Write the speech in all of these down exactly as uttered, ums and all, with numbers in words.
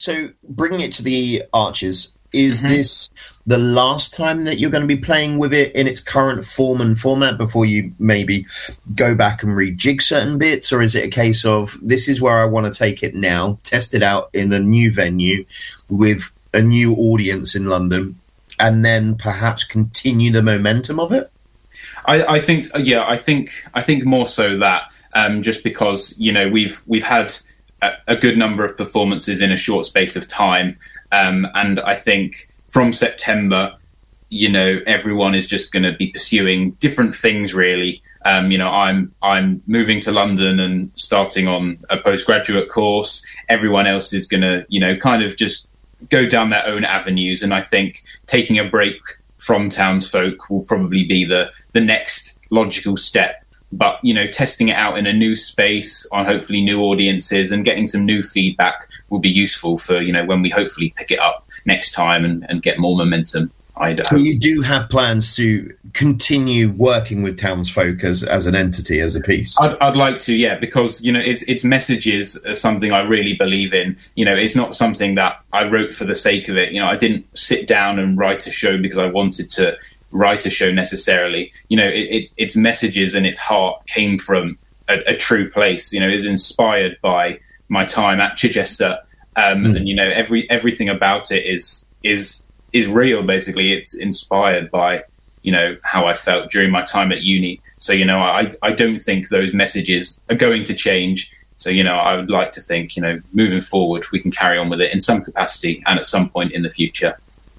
So, bringing it to the Archers, is Mhm. this the last time that you're going to be playing with it in its current form and format before you maybe go back and rejig certain bits? Or is it a case of this is where I want to take it now, test it out in a new venue with a new audience in London, and then perhaps continue the momentum of it? I, I think, yeah, I think, I think more so that um, just because, you know, we've we've had a, a good number of performances in a short space of time. Um, and I think from September, you know, everyone is just going to be pursuing different things, really. Um, you know, I'm I'm moving to London and starting on a postgraduate course. Everyone else is going to, you know, kind of just go down their own avenues. And I think taking a break from Townsfolk will probably be the, the next logical step. But, you know, testing it out in a new space on hopefully new audiences and getting some new feedback will be useful for, you know, when we hopefully pick it up next time and, and get more momentum. I'd hope. So you do have plans to continue working with Townsfolk as, as an entity, as a piece? I'd, I'd like to, yeah, because, you know, its its messages are something I really believe in. You know, it's not something that I wrote for the sake of it. You know, I didn't sit down and write a show because I wanted to write a show necessarily. You know, it, it, its messages and its heart came from a, a true place. You know, it was inspired by my time at Chichester, um, mm. and you know, every everything about it is is is real. Basically, it's inspired by, you know, how I felt during my time at uni. So, you know, I I don't think those messages are going to change. So, you know, I would like to think, you know, moving forward, we can carry on with it in some capacity and at some point in the future.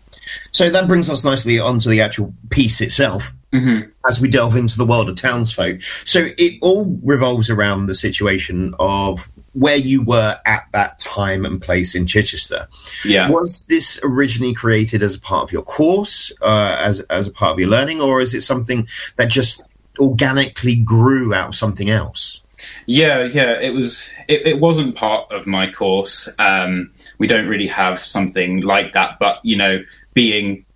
So that brings us nicely onto the actual piece itself, mm-hmm. as we delve into the world of Townsfolk. So it all revolves around the situation of where you were at that time and place in Chichester. Yeah. Was this originally created as a part of your course, uh, as as a part of your learning, or is it something that just organically grew out of something else? Yeah, yeah, it was. It, it wasn't part of my course. Um, we don't really have something like that, but, you know, being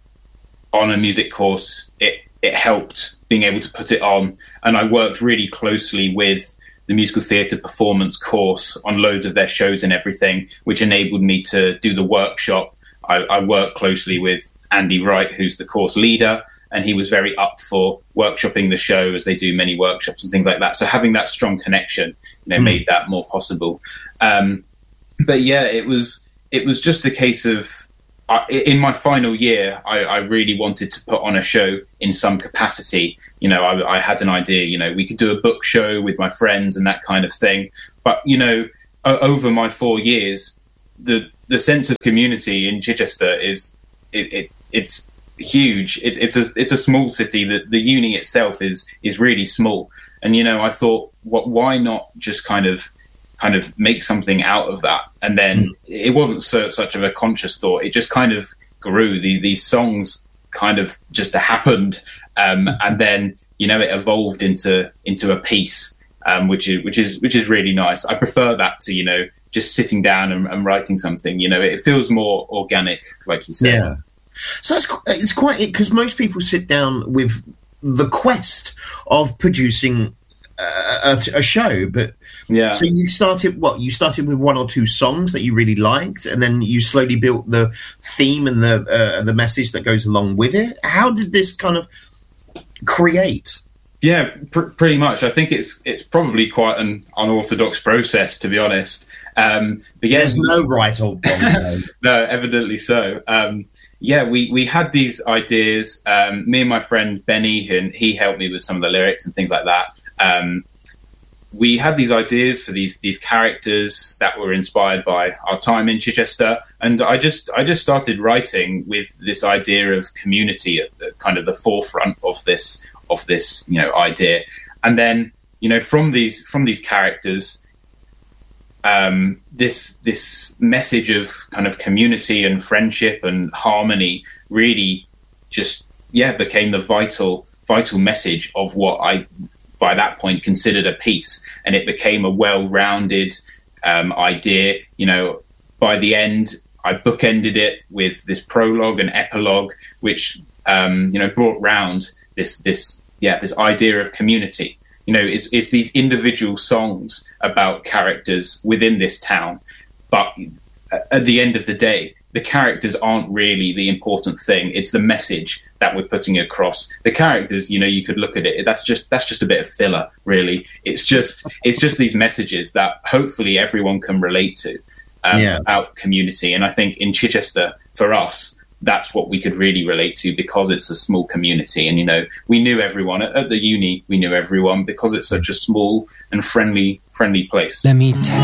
on a music course, it, it helped being able to put it on. And I worked really closely with the musical theatre performance course on loads of their shows and everything, which enabled me to do the workshop. I, I worked closely with Andy Wright, who's the course leader, and he was very up for workshopping the show, as they do many workshops and things like that. So having that strong connection, you know, mm. made that more possible. Um, but yeah, it was it was just a case of, uh, in my final year, I, I really wanted to put on a show in some capacity. You know, I, I had an idea, you know, we could do a book show with my friends and that kind of thing. But, you know, o- over my four years, the the sense of community in Chichester is, it, it it's huge. It, it's a it's a small city. The, the uni itself is is really small. And, you know, I thought, what, why not just kind of kind of make something out of that? And then mm. it wasn't so, such of a conscious thought. It just kind of grew. These these songs kind of just happened. Um, and then, you know, it evolved into into a piece, um, which is which is which is really nice. I prefer that to, you know, just sitting down and, and writing something. You know, it feels more organic, like you said. Yeah. So it's it's quite, because most people sit down with the quest of producing a, a, a show, but yeah. So you started what? You started with one or two songs that you really liked, and then you slowly built the theme and the uh, the message that goes along with it. How did this kind of create? Yeah, pr- pretty much. I think it's it's probably quite an unorthodox process, to be honest. Um, but yeah, there's no right or wrong. No, evidently so. Um, yeah, we, we had these ideas. Um, me and my friend Benny, and he helped me with some of the lyrics and things like that. Um, we had these ideas for these these characters that were inspired by our time in Chichester, and I just I just started writing with this idea of community at the, kind of the forefront of this of this you know idea, and then you know from these from these characters. Um, this this message of kind of community and friendship and harmony really just yeah became the vital vital message of what I by that point considered a piece, and it became a well-rounded um, idea. You know, by the end, I bookended it with this prologue and epilogue, which um, you know brought round this this yeah this idea of community. You know, it's, it's these individual songs about characters within this town, but at the end of the day, the characters aren't really the important thing. It's the message that we're putting across. The characters, you know, you could look at it. That's just that's just a bit of filler, really. It's just it's just these messages that hopefully everyone can relate to um, yeah. about community. And I think in Chichester, for us, that's what we could really relate to, because it's a small community. And, you know, we knew everyone at, at the uni. We knew everyone because it's such a small and friendly, friendly place. Let me tell